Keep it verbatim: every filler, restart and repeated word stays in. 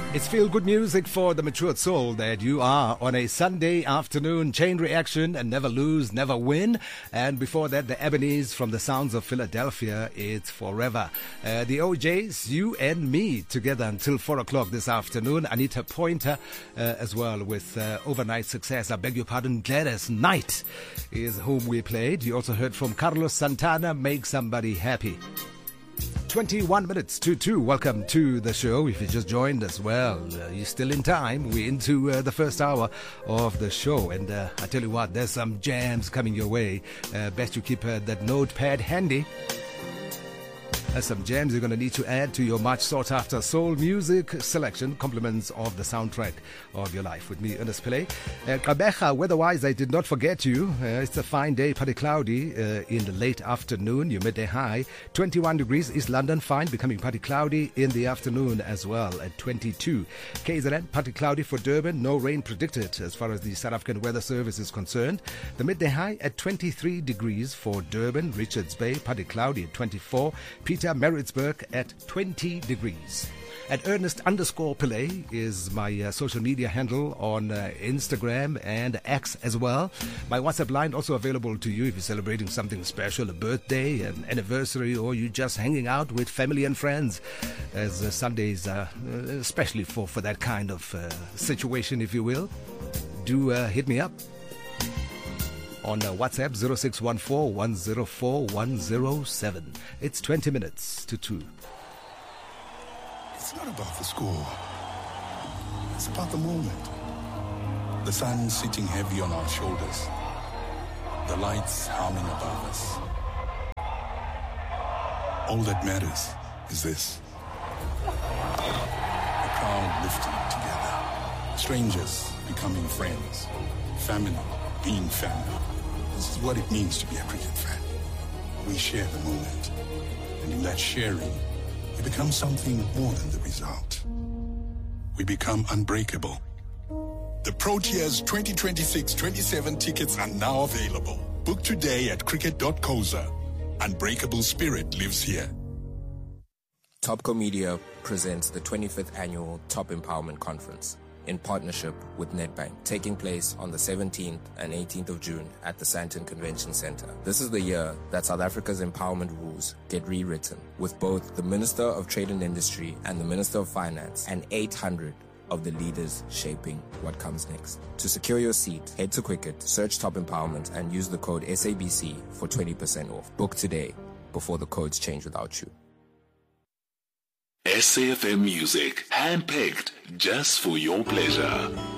It's feel-good music for the matured soul that you are on a Sunday afternoon. Chain Reaction and Never Lose, Never Win. And before that, the Ebonies from the sounds of Philadelphia, It's Forever. Uh, the O Js, you and me, together until four o'clock this afternoon. Anita Pointer uh, as well with uh, Overnight Success. I beg your pardon, Gladys Knight is whom we played. You also heard from Carlos Santana, Make Somebody Happy. twenty-one minutes to two. Welcome to the show. If you just joined us, well, uh, you're still in time. We're into uh, the first hour of the show. And uh, I tell you what, there's some jams coming your way. Uh, best you keep uh, that notepad handy. There's some jams you're going to need to add to your much sought after soul music selection, compliments of the soundtrack of your life. With me, Ernest Pillay. Uh, Kabeja, weather-wise, I did not forget you. Uh, it's a fine day, partly cloudy uh, in the late afternoon. Your midday high, twenty-one degrees. East London, fine, becoming partly cloudy in the afternoon as well at twenty-two. K Z N, partly cloudy for Durban. No rain predicted as far as the South African Weather Service is concerned. The midday high at twenty-three degrees for Durban. Richards Bay, partly cloudy at twenty-four. Peter Maritzburg at twenty degrees. At Ernest underscore Pillay is my uh, social media handle on uh, Instagram and X as well. My WhatsApp line also available to you if you're celebrating something special, a birthday, an anniversary, or you're just hanging out with family and friends, as uh, Sundays, uh, especially for, for that kind of uh, situation, if you will. Do uh, hit me up on uh, WhatsApp zero six one four, one zero four, one zero seven. It's twenty minutes to two. It's not about the score. It's about the moment. The sun sitting heavy on our shoulders. The lights humming above us. All that matters is this. A crowd lifting together. Strangers becoming friends. Family being family. This is what it means to be a cricket fan. We share the moment. And in that sharing, we become something more than the result. We become unbreakable. The Proteas twenty twenty-six twenty-seven tickets are now available. Book today at cricket dot coza. Unbreakable spirit lives here. Topco Media presents the twenty-fifth Annual Top Empowerment Conference in partnership with Nedbank, taking place on the seventeenth and eighteenth of June at the Sandton Convention Center. This is the year that South Africa's empowerment rules get rewritten, with both the Minister of Trade and Industry and the Minister of Finance and eight hundred of the leaders shaping what comes next. To secure your seat, head to Quicket, search Top Empowerment and use the code S A B C for twenty percent off. Book today before the codes change without you. S A F M music, handpicked just for your pleasure.